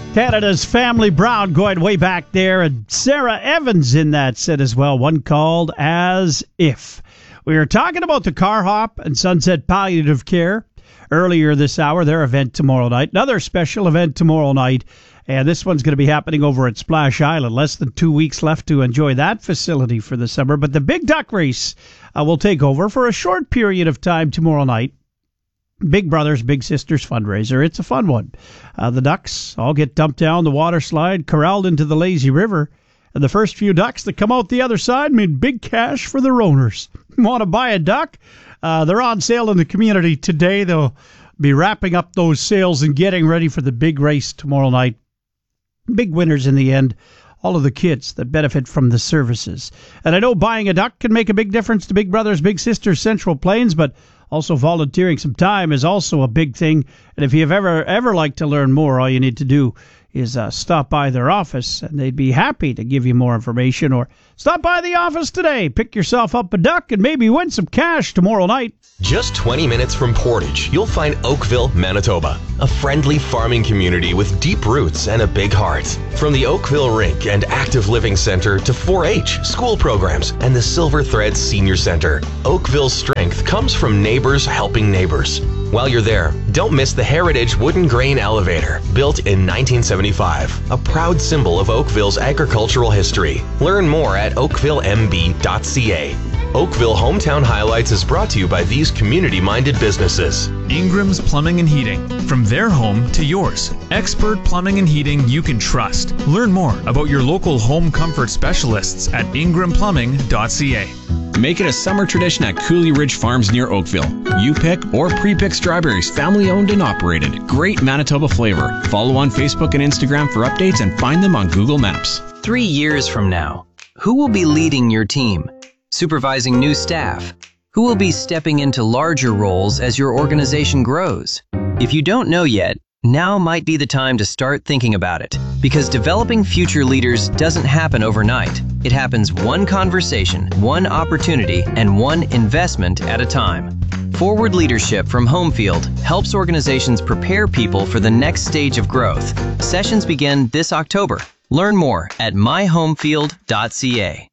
Canada's Family Brown going way back there, and Sarah Evans in that set as well, one called As If. We were talking about the Car Hop and Sunset Palliative Care earlier this hour, their event tomorrow night. Another special event tomorrow night, and this one's going to be happening over at Splash Island. Less than 2 weeks left to enjoy that facility for the summer, but the Big Duck Race will take over for a short period of time tomorrow night. Big Brothers Big Sisters fundraiser. It's a fun one. The ducks all get dumped down the water slide, corralled into the lazy river, and the first few ducks that come out the other side mean big cash for their owners. Want to buy a duck? They're on sale in the community today. They'll be wrapping up those sales and getting ready for the big race tomorrow night. Big winners in the end. All of the kids that benefit from the services. And I know buying a duck can make a big difference to Big Brothers Big Sisters Central Plains, but also volunteering some time is also a big thing. And if you've ever liked to learn more, all you need to do is stop by their office, and they'd be happy to give you more information. Or stop by the office today, pick yourself up a duck, and maybe win some cash tomorrow night. Just 20 minutes from Portage, you'll find Oakville, Manitoba, a friendly farming community with deep roots and a big heart. From the Oakville Rink and Active Living Center to 4-H, school programs, and the Silver Thread Senior Center, Oakville's strength comes from neighbors helping neighbors. While you're there, don't miss the Heritage Wooden Grain Elevator, built in 1975, a proud symbol of Oakville's agricultural history. Learn more at oakvillemb.ca. Oakville Hometown Highlights is brought to you by these community-minded businesses. Ingram's Plumbing and Heating. From their home to yours. Expert plumbing and heating you can trust. Learn more about your local home comfort specialists at ingramplumbing.ca. Make it a summer tradition at Cooley Ridge Farms near Oakville. You pick or pre-pick strawberries, family owned and operated. Great Manitoba flavor. Follow on Facebook and Instagram for updates and find them on Google Maps. 3 years from now, who will be leading your team? Supervising new staff? Who will be stepping into larger roles as your organization grows? If you don't know yet, now might be the time to start thinking about it, because developing future leaders doesn't happen overnight. It happens one conversation, one opportunity, and one investment at a time. Forward Leadership from Homefield helps organizations prepare people for the next stage of growth. Sessions begin this October. Learn more at myhomefield.ca.